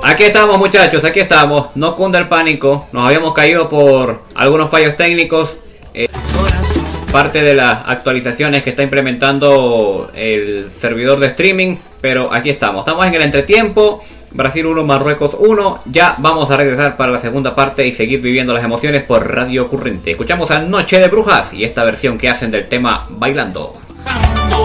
Aquí estamos, muchachos, aquí estamos. No cunda el pánico. Nos habíamos caído por algunos fallos técnicos. Parte de las actualizaciones que está implementando el servidor de streaming. Pero aquí estamos. Estamos en el entretiempo. Brasil 1, Marruecos 1. Ya vamos a regresar para la segunda parte y seguir viviendo las emociones por Radio Currente. Escuchamos a Noche de Brujas y esta versión que hacen del tema Bailando.